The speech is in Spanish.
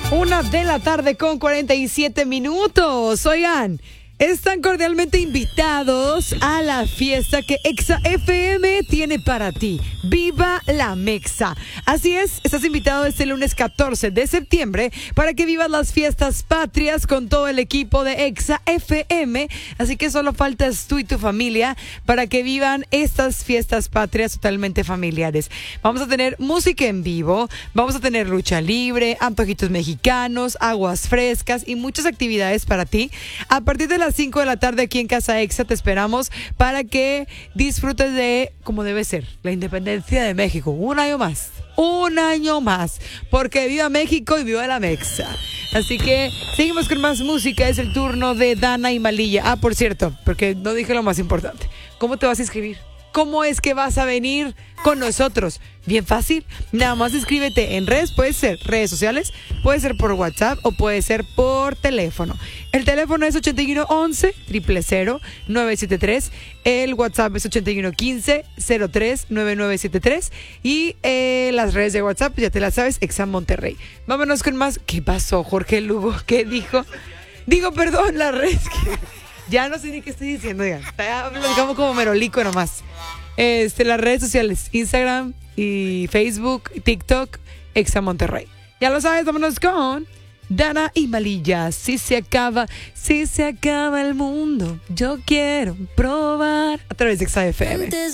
1:00 con 47 minutos. Oigan, están cordialmente invitados a la fiesta que Exa FM tiene para ti. ¡Viva la Mexa! Así es, estás invitado este lunes 14 de septiembre para que vivas las fiestas patrias con todo el equipo de Exa FM. Así que solo faltas tú y tu familia para que vivan estas fiestas patrias totalmente familiares. Vamos a tener música en vivo, vamos a tener lucha libre, antojitos mexicanos, aguas frescas y muchas actividades para ti. A partir de las 5 de la tarde aquí en Casa Exa te esperamos para que disfrutes de, como debe ser, la independencia de México. Un año más, porque viva México y viva la Mexa. Así que seguimos con más música. Es el turno de Dana y Malilla. Ah, por cierto, porque no dije lo más importante. ¿Cómo te vas a inscribir? ¿Cómo es que vas a venir con nosotros? Bien fácil, nada más inscríbete en redes, puede ser redes sociales, puede ser por WhatsApp o puede ser por teléfono. El teléfono es 8111-000-973, el WhatsApp es 8115-03-9973 y las redes de WhatsApp, ya te las sabes, Exa Monterrey. Vámonos con más. ¿Qué pasó, Jorge Lugo? ¿Qué dijo? Perdón, las redes que... Ya no sé ni qué estoy diciendo, ya. Digamos como merolico nomás. Las redes sociales, Instagram y Facebook, TikTok, Exa Monterrey. Ya lo sabes, vámonos con Dana y Malilla. Si se acaba el mundo, yo quiero probar. A través de Exa FM.